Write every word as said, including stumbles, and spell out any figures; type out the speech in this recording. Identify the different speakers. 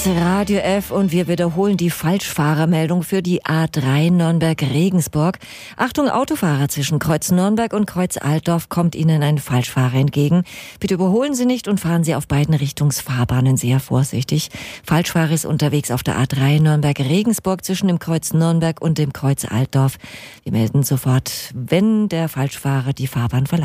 Speaker 1: ist Radio F und wir wiederholen die Falschfahrermeldung für die A drei Nürnberg-Regensburg. Achtung, Autofahrer, zwischen Kreuz Nürnberg und Kreuz Altdorf kommt Ihnen ein Falschfahrer entgegen. Bitte überholen Sie nicht und fahren Sie auf beiden Richtungsfahrbahnen sehr vorsichtig. Falschfahrer ist unterwegs auf der A drei Nürnberg-Regensburg zwischen dem Kreuz Nürnberg und dem Kreuz Altdorf. Wir melden sofort, wenn der Falschfahrer die Fahrbahn verlässt.